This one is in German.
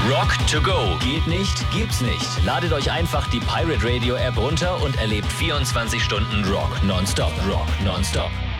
Rock to go. Geht nicht, gibt's nicht. Ladet euch einfach die Pirate Radio App runter und erlebt 24 Stunden Rock nonstop. Rock nonstop.